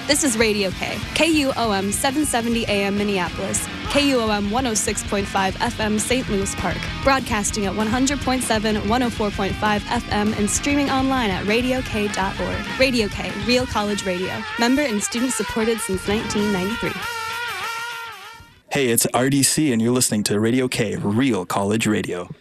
This is Radio K, KUOM 770 AM Minneapolis, KUOM 106.5 FM St. Louis Park, broadcasting at 100.7, 104.5 FM, and streaming online at radiok.org. Radio K, Real College Radio, member and student supported since 1993. Hey, it's RDC, and you're listening to Radio K, Real College Radio.